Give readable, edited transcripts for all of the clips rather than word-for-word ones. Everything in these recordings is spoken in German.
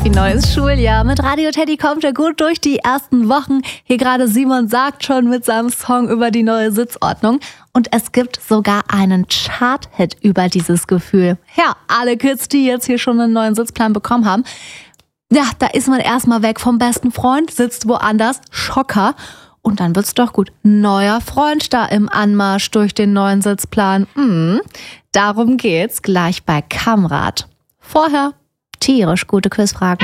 Happy neues Schuljahr. Mit Radio Teddy kommt er gut durch die ersten Wochen. Hier gerade Simon sagt schon mit seinem Song über die neue Sitzordnung. Und es gibt sogar einen Chart-Hit über dieses Gefühl. Ja, alle Kids, die jetzt hier schon einen neuen Sitzplan bekommen haben. Ja, da ist man erstmal weg vom besten Freund, sitzt woanders, Schocker. Und dann wird's doch gut. Neuer Freund da im Anmarsch durch den neuen Sitzplan. Darum geht's gleich bei Kamrad. Vorher tierisch gute Quizfragen.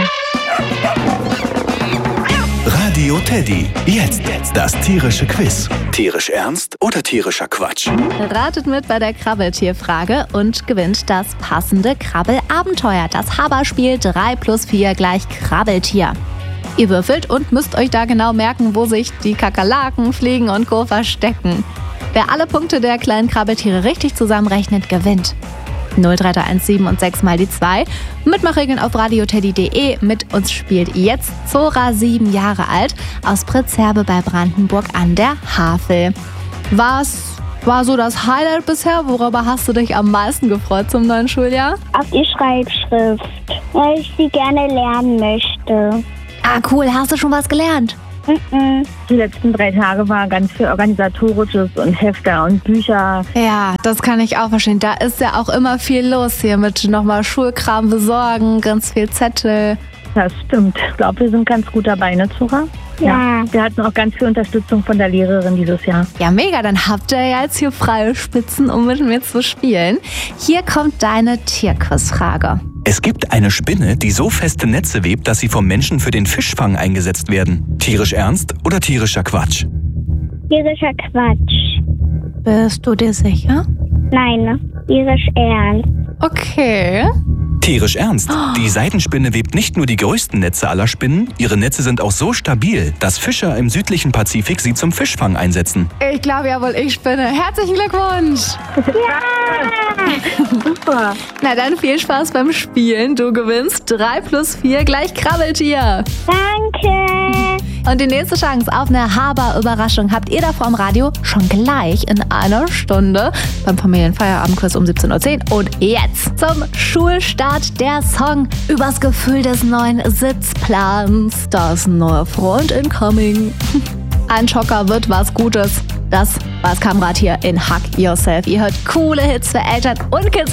Radio Teddy. Jetzt das tierische Quiz. Tierisch ernst oder tierischer Quatsch? Ratet mit bei der Krabbeltierfrage und gewinnt das passende Krabbelabenteuer. Das Haberspiel 3+4 = Krabbeltier. Ihr würfelt und müsst euch da genau merken, wo sich die Kakerlaken, Fliegen und Co. verstecken. Wer alle Punkte der kleinen Krabbeltiere richtig zusammenrechnet, gewinnt. 03317 und 6 mal die 2. Mitmachregeln auf radioteddy.de. Mit uns spielt jetzt Zora, 7 Jahre alt, aus Pritzerbe bei Brandenburg an der Havel. Was war so das Highlight bisher? Worüber hast du dich am meisten gefreut zum neuen Schuljahr? Auf die Schreibschrift, weil ich sie gerne lernen möchte. Ah, cool. Hast du schon was gelernt? Die letzten 3 Tage war ganz viel Organisatorisches und Hefte und Bücher. Ja, das kann ich auch verstehen. Da ist ja auch immer viel los hier mit nochmal Schulkram besorgen, ganz viel Zettel. Das stimmt. Ich glaube, wir sind ganz gut dabei, ne, Zora? Ja. Wir hatten auch ganz viel Unterstützung von der Lehrerin dieses Jahr. Ja, mega. Dann habt ihr ja jetzt hier freie Spitzen, um mit mir zu spielen. Hier kommt deine Tierquizfrage. Es gibt eine Spinne, die so feste Netze webt, dass sie vom Menschen für den Fischfang eingesetzt werden. Tierisch ernst oder tierischer Quatsch? Tierischer Quatsch. Bist du dir sicher? Nein, tierisch ernst. Okay. Tierisch ernst. Die Seidenspinne webt nicht nur die größten Netze aller Spinnen, ihre Netze sind auch so stabil, dass Fischer im südlichen Pazifik sie zum Fischfang einsetzen. Ich glaube ja wohl, ich spinne. Herzlichen Glückwunsch. Super. Na dann viel Spaß beim Spielen. Du gewinnst 3+4 = Krabbeltier. Danke. Und die nächste Chance auf eine Haber-Überraschung habt ihr da vorm Radio schon gleich in einer Stunde beim Familienfeierabendquiz um 17:10 Uhr. Und jetzt zum Schulstart der Song übers Gefühl des neuen Sitzplans. Das neue Freund incoming. Ein Schocker wird was Gutes. Das war's Kamrad hier in Hug Yourself. Ihr hört coole Hits für Eltern und Kids.